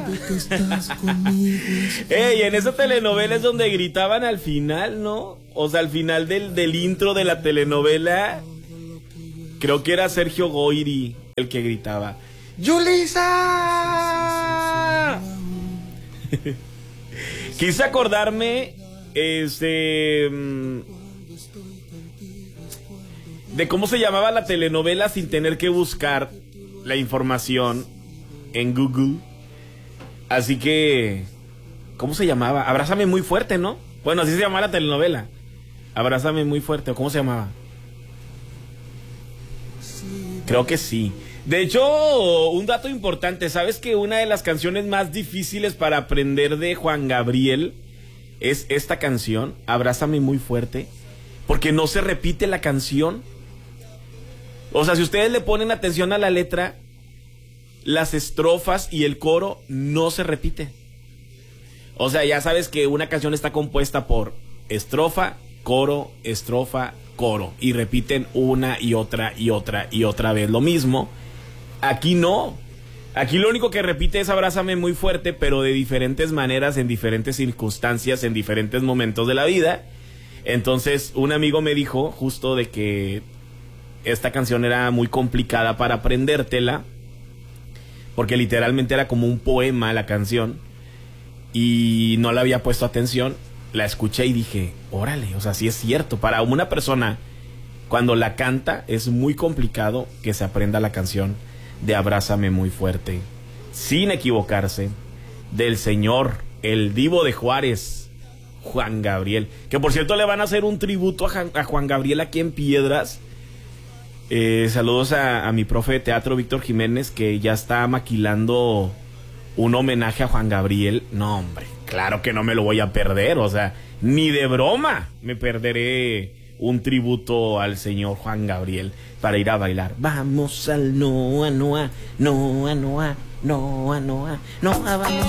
Ey, en esa telenovela es donde gritaban al final, ¿no? O sea, al final del intro de la telenovela, creo que era Sergio Goyri el que gritaba: ¡Yulisa! Quise acordarme, de cómo se llamaba la telenovela sin tener que buscar la información en Google. Así que, ¿cómo se llamaba? Abrázame muy fuerte, ¿no? Bueno, así se llamaba la telenovela. Abrázame muy fuerte, ¿o cómo se llamaba? Creo que sí. De hecho, un dato importante, ¿sabes que una de las canciones más difíciles para aprender de Juan Gabriel es esta canción, Abrázame muy fuerte? Porque no se repite la canción. O sea, si ustedes le ponen atención a la letra, las estrofas y el coro no se repiten. O sea, ya sabes que una canción está compuesta por estrofa, coro, y repiten una y otra y otra y otra vez lo mismo. Aquí no. Aquí lo único que repite es Abrázame muy fuerte, pero de diferentes maneras, en diferentes circunstancias, en diferentes momentos de la vida. Entonces, un amigo me dijo justo de que esta canción era muy complicada para aprendértela, porque literalmente era como un poema la canción, y no le había puesto atención. La escuché y dije, órale, o sea, sí es cierto. Para una persona, cuando la canta, es muy complicado que se aprenda la canción de Abrázame muy fuerte, sin equivocarse, del señor, el divo de Juárez, Juan Gabriel. Que por cierto le van a hacer un tributo a Juan Gabriel aquí en Piedras. Saludos a mi profe de teatro, Víctor Jiménez, que ya está maquilando un homenaje a Juan Gabriel. No, hombre, claro que no me lo voy a perder. O sea, ni de broma me perderé un tributo al señor Juan Gabriel para ir a bailar. Vamos al Noa, Noa, Noa, Noa, Noa, Noa, Noa, vamos.